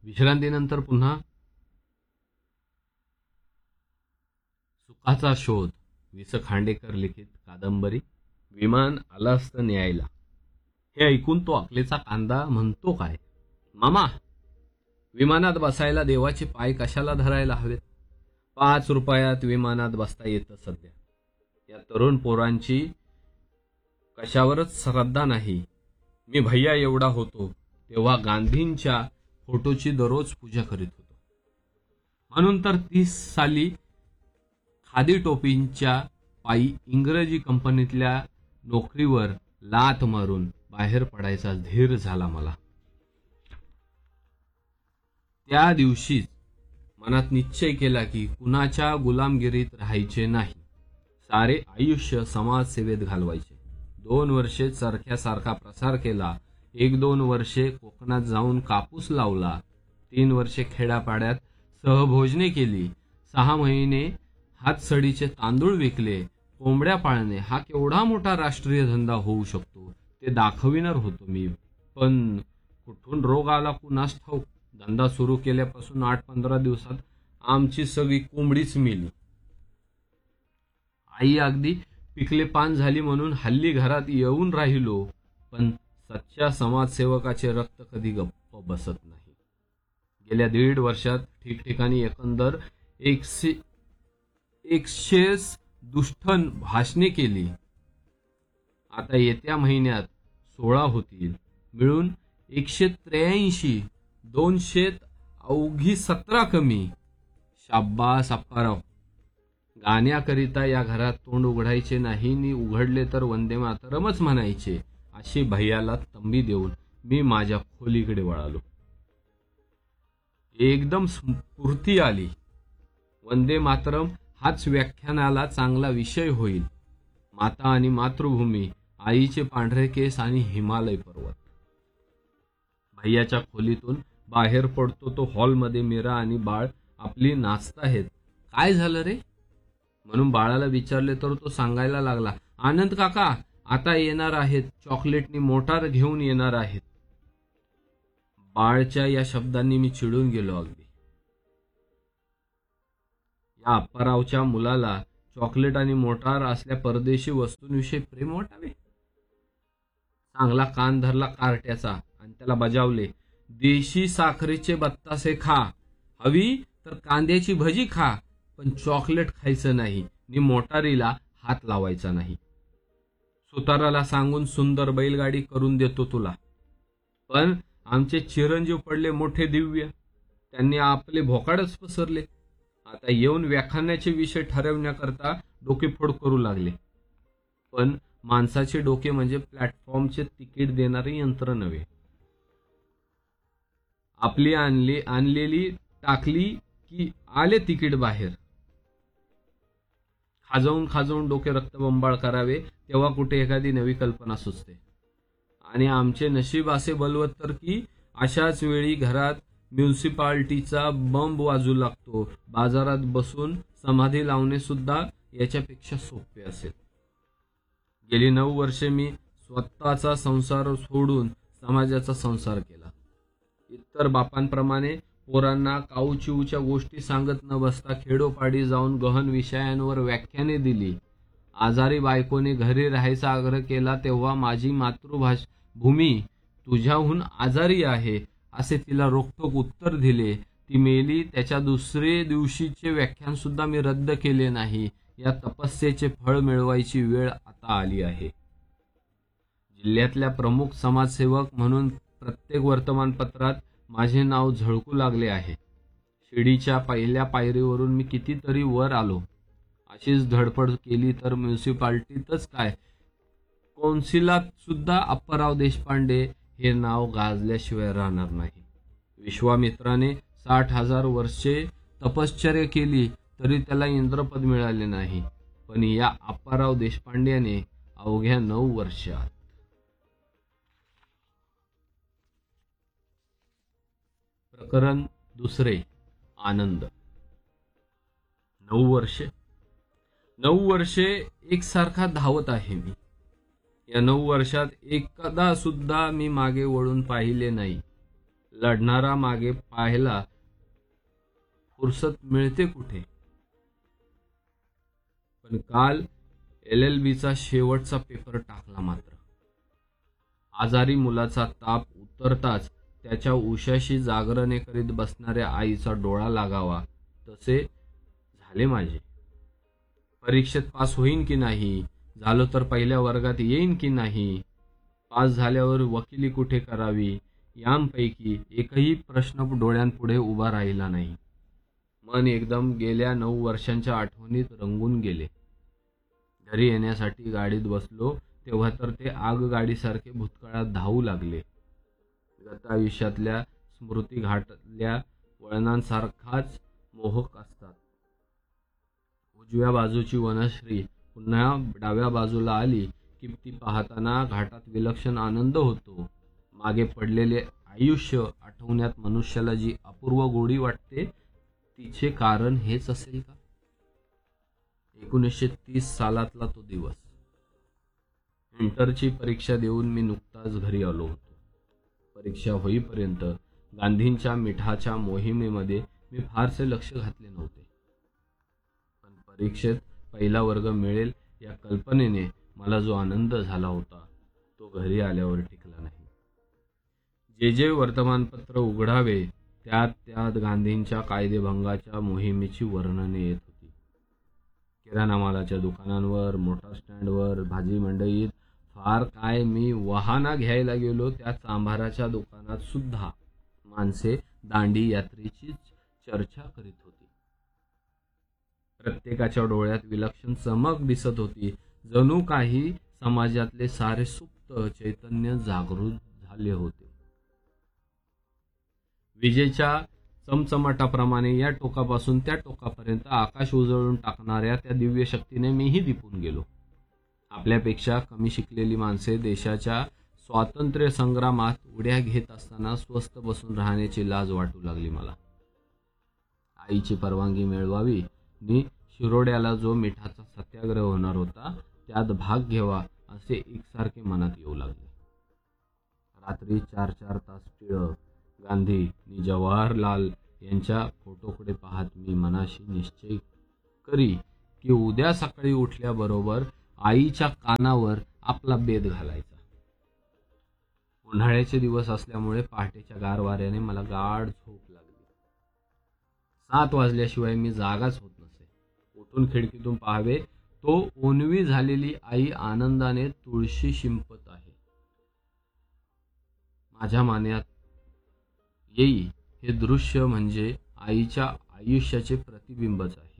विश्रांतीनंतर पुन्हा सुखाचा शोध. वि स खांडेकर लिखित कादंबरी. विमान आलं असतं न्यायला. हे ऐकून तो अकलेचा कांदा म्हणतो काय, मामा विमानात बसायला देवाचे पाय कशाला धरायला हवेत? 5 रुपयात विमानात बसता येतं सध्या. या तरुण पोरांची कशावरच श्रद्धा नाही. मी भैया एवढा होतो तेव्हा गांधींच्या फोटोची दररोज पूजा करीत होतो. म्हणून तर 30 साली खादी टोपींच्या पायी इंग्रजी कंपनीतल्या नोकरीवर लाथ मारून बाहेर पडायचा धीर झाला मला. त्या दिवशीच मनात निश्चय केला की कुणाच्या गुलामगिरीत राहायचे नाही. सारे आयुष्य समाजसेवेत घालवायचे. 2 वर्षे चरख्यासारखा प्रसार केला. 1-2 वर्षे कोकणात जाऊन कापूस लावला. 3 वर्षे खेड्यापाड्यात सहभोजने केली. 6 महिने हातसडीचे तांदूळ विकले. कोंबड्या पाळणे हा केवढा मोठा राष्ट्रीय धंदा होऊ शकतो ते दाखविणार होतो मी. पण कुठून रोग आला कुणास ठाऊक. धंदा सुरू केल्यापासून 8-15 दिवसात आमची सगळी कोंबडीच मेली. आई अगदी पिकले पान झाली म्हणून हल्ली घरात येऊन राहिलो. पण सच्च्या समाजसेवकाचे रक्त कधी गप्प बसत नाही. गेल्या 1.5 वर्षात ठिकठिकाणी एकंदर 100 दुष्टन भाषणे केली. आता येत्या महिन्यात 16 होतील. मिळून 183. 200 अवघी 17 कमी. शाब्बास अप्पाराव. गाण्याकरिता या घरात तोंड उघडायचे नाही नि उघडले तर वंदे मातरमच म्हणायचे अशी भैयाला तंबी देऊन मी माझ्या खोलीकडे वळालो. एकदम स्फूर्ती आली. वंदे मातरम हाच व्याख्यानाला चांगला विषय होईल. माता आणि मातृभूमी, आईचे पांढरे केस आणि हिमालय पर्वत. भैयाच्या खोलीतून बाहेर पडतो तो हॉलमध्ये मीरा आणि बाळ आपली नाचताहेत. काय झालं रे म्हणून बाळाला विचारले तर तो सांगायला लागला, आनंद काका आता येणार आहेत, चॉकलेटनी मोटार घेऊन येणार आहेत. बाळच्या या शब्दांनी मी चिडून गेलो अगदी. या अप्पारावच्या मुलाला चॉकलेट आणि मोटार असल्या परदेशी वस्तूंविषयी प्रेम वाटावे. चांगला कान धरला कार्ट्याचा आणि त्याला बजावले, देशी साखरेचे बत्तासे खा, हवी तर कांद्याची भजी खा, पण चॉकलेट खायचं नाही नि मोटारीला हात लावायचा नाही. सुताराला सांगून सुंदर बैलगाडी करून देतो तुला. पण आमचे चिरंजीव पडले मोठे दिव्य. त्यांनी आपले भोकाडच पसरले. आता येऊन व्याख्यानाचे विषय ठरवण्याकरता डोकेफोड करू लागले. पण माणसाचे डोके म्हणजे प्लॅटफॉर्मचे तिकीट देणारे यंत्र नव्हे. आपली आणलेली टाकली की आले तिकीट बाहेर. खाजवून डोके रक्तबंबाळ करावे तेव्हा कुठे एखादी नवी कल्पना सुचते. आणि आमचे नशीब असे बलवत्तर की अशाच वेळी घरात म्युन्सिपाल्टीचा बंब वाजू लागतो. बाजारात बसून समाधी लावणे सुद्धा याच्यापेक्षा सोपे असेल. गेली 9 वर्षे मी स्वतःचा संसार सोडून समाजाचा संसार केला. इतर बापांप्रमाणे पोरांना काऊचिऊच्या गोष्टी सांगत न बसता खेडोपाडी जाऊन गहन विषयांवर व्याख्याने दिली. आजारी बायकोने घरी राहायचा आग्रह केला तेव्हा माझी मातृभूमी तुझ्याहून आजारी आहे असे तिला रोखठोक उत्तर दिले. ती मेली त्याच्या दुसरे दिवशीचे व्याख्यान सुद्धा मी रद्द केले नाही. या तपस्येचे फळ मिळवायची वेळ आता आली आहे. जिल्ह्यातल्या प्रमुख समाजसेवक म्हणून प्रत्येक वर्तमानपत्रात माझे नाव झळकू लागले आहे. शिडीच्या पहिल्या पायरीवरून मी कितीतरी वर आलो. अशीच धडपड केली तर म्युन्सिपाल्टीतच काय कौन्सिलात सुद्धा अप्पाराव देशपांडे हे नाव गाजल्याशिवाय राहणार नाही. विश्वामित्राने 60,000 वर्षे तपश्चर्या केली तरी त्याला इंद्रपद मिळाले नाही. पण या अप्पाराव देशपांड्याने अवघ्या 9 वर्षात. प्रकरण 2. आनंद. 9 वर्षे एकसारखा धावत आहे मी. या 9 वर्षात एकदा सुद्धा मी मागे वळून पाहिले नाही. लढणारा मागे पाहायला फुरसत मिळते कुठे. पण काल LLBचा शेवटचा पेपर टाकला मात्र. आजारी मुलाचा ताप उतरताच त्याच्या उशाशी जागरणे करीत बसणाऱ्या आईचा डोळा लागावा तसे झाले माझे. परीक्षेत पास होईन की नाही, झालो तर पहिल्या वर्गात येईन की नाही, पास झाल्यावर वकिली कुठे करावी, यांपैकी एकही प्रश्न डोळ्यांपुढे उभा राहिला नाही. मन एकदम गेल्या 9 वर्षांच्या आठवणीत रंगून गेले. घरी येण्यासाठी गाडीत बसलो तेव्हा तर ते आगगाडीसारखे भूतकाळात धावू लागले. गत आयुष्यातल्या स्मृती घाटल्या वळणांसारखाच मोहक असतात. उजव्या बाजूची वनश्री पुन्हा डाव्या बाजूला आली की ती पाहताना घाटात विलक्षण आनंद होतो. मागे पडलेले आयुष्य आठवण्यात मनुष्याला जी अपूर्व गोडी वाटते तिचे कारण हेच असेल का. 1930 सालातला तो दिवस. इंटरची परीक्षा देऊन मी नुकताच घरी आलो होतो. परीक्षा होईपर्यंत गांधींच्या मिठाच्या मोहिमेमध्ये मी फारसे लक्ष घातले नव्हते. पण परीक्षेत पहिला वर्ग मिळेल या कल्पनेने मला जो आनंद झाला होता तो घरी आल्यावर टिकला नाही. जे वर्तमानपत्र उघडावे त्यात गांधींच्या कायदेभंगाच्या मोहिमेची वर्णने येत होती. किराणा मालाच्या दुकानांवर, मोटार स्टँडवर, भाजी मंडईत, फार काय मी वाहना घ्यायला गेलो त्या चांभाराच्या दुकानात सुद्धा माणसे दांडी यात्रेची चर्चा करीत होती. प्रत्येकाच्या डोळ्यात विलक्षण चमक दिसत होती. जणू काही समाजातले सारे सुप्त चैतन्य जागृत झाले होते. विजेच्या चमचमाटाप्रमाणे या टोकापासून त्या टोकापर्यंत आकाश उजळून टाकणाऱ्या त्या दिव्य शक्तीने मीही दिपून गेलो. आपल्यापेक्षा कमी शिकलेली माणसे देशाच्या स्वातंत्र्य संग्रामात उड्या घेत असताना स्वस्थ बसून राहण्याची लाज वाटू लागली मला. आईची परवानगी मिळवावी नि शिरोड्याला जो मिठाचा सत्याग्रह होणार होता त्यात भाग घ्यावा असे एकसारखे मनात येऊ लागले. रात्री 4-4 तास टिळक, गांधी नि जवाहरलाल यांच्या फोटोकडे पाहत मी मनाशी निश्चय करी की उद्या सकाळी उठल्याबरोबर आईच्या कानावर आपला बेद घालायचा. उन्हाळ्याचे दिवस असल्यामुळे पहाटेच्या गार वाऱ्याने मला गाढ झोप लागली. 7 वाजल्याशिवाय मी जागाच होत नसे. उठून खिडकीतून पाहावे तो ओनवी झालेली आई आनंदाने तुळशी शिंपत आहे. माझ्या मान्यात येई हे दृश्य म्हणजे आईच्या आयुष्याचे प्रतिबिंबच आहे.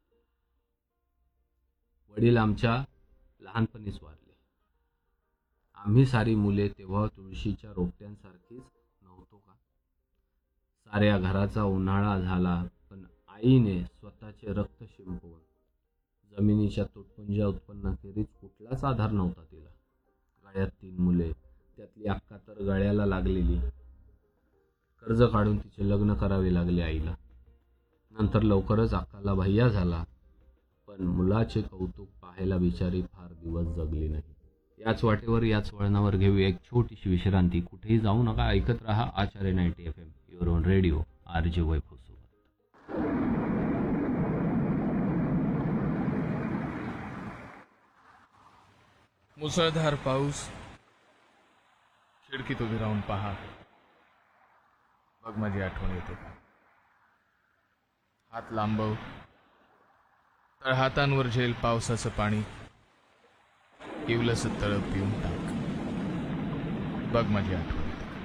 वडील आमच्या लहानपणीच वारले. आम्ही सारी मुले तेव्हा तुळशीच्या रोपट्यांसारखीच नव्हतो का. साऱ्या घराचा उन्हाळा झाला पण आईने स्वतःचे रक्त शिंपवून जमिनीच्या तुटपुंज्या उत्पन्नाखेरीज कुठलाच आधार नव्हता तिला. गळ्यात 3 मुले, त्यातली अक्का तर गळ्याला लागलेली. कर्ज काढून तिचे लग्न करावे लागले आईला. नंतर लवकरच अक्काला भैया झाला. पण मुलाचे कौतुक पाहायला बिचारी फार दिवस जगली नाही. याच वाटेवर याच वळणावर घेऊया एक छोटीशी विश्रांती. कुठेही जाऊ नका, ऐकत रहा आचार्य 90 FM, your on radio, RJ वैभव सोबत. मुसळधार पाऊस. खिडकीत उभी राहून पहा, बघ माझी आठवण येते का. हात लांबव, तर हातांवर झेल पावसाचं पाणी. इवलंसं तळप पिऊन टाक, बघ माझी आठवण येते का.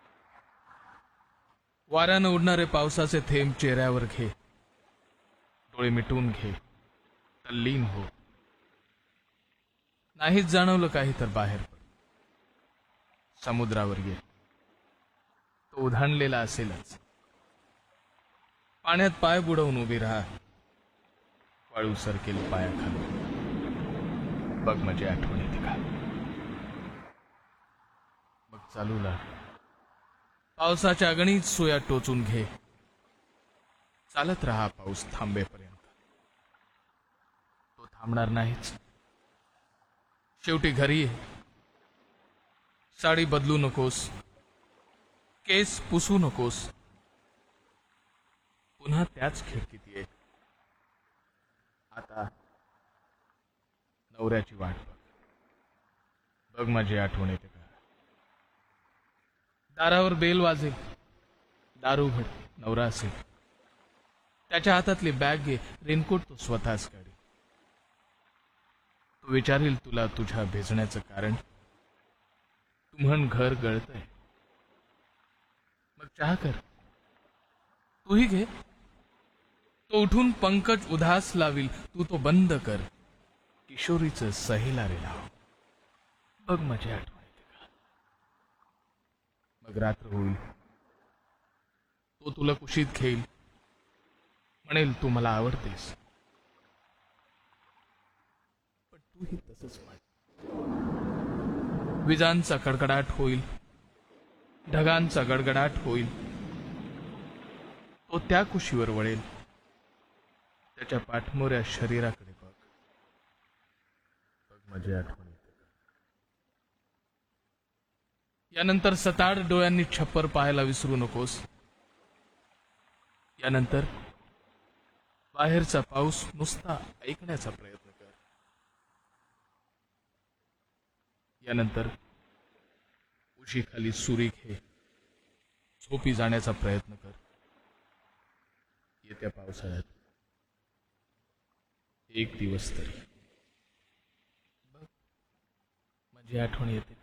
वाऱ्यानं उडणारे पावसाचे थेंब चेहऱ्यावर घे, डोळे मिटवून घे, तल्लीन हो. नाहीच जाणवलं काही तर बाहेर पड, समुद्रावर ये, तो उधाणलेला असेलच. पाण्यात पाय बुडवून उभी राहा, वाळू सरकेल पायाखाली, बघ माझी आठवण येते का. मग चालू लाग, पावसाच्या अगणित सुया टोचून घे. चालत राहा पाऊस थांबेपर्यंत, तो थांबणार नाहीच. शेवटी घरी ये, साडी बदलू नकोस, केस पुसू नकोस. पुन्हा त्याच खिडकीत ये. आता नवऱ्याची वाट बघ. बघ माझी आठवण येते का? दारावर बेल वाजेल. दार उघड. नवरा असेल. त्याच्या हातातली बॅग घे. रेनकोट तो स्वतःच काढी. तो विचारेल तुला तुझ्या भेजण्याचं कारण. तू म्हण घर गळतंय. मग चहा कर. तूही घे. तो उठून पंकज उधास लावील. तू तो बंद कर. किशोरीचं सहेला रे लाव. बघ माझी आठवण येते का? मग रात्र होईल. तो तुला कुशीत घेईल. म्हणेल तू मला आवडतेस. पण तूही तसंच म्हण. विजांचा कडकडाट होईल. ढगांचा गडगडाट होईल. तो त्या कुशीवर वळेल. त्याच्या पाठमोऱ्या शरीराकडे बघ. बघ माझी आठवण येते का? यानंतर सताड डोळ्यांनी छप्पर पाहायला विसरू नकोस. यानंतर बाहेरचा पाऊस नुसता ऐकण्याचा प्रयत्न कर. यानंतर उशीखाली सुरी घे. झोपी जाण्याचा प्रयत्न कर. येत्या पावसाळ्यात एक दिवस तरी बघ माझी आठवण येते.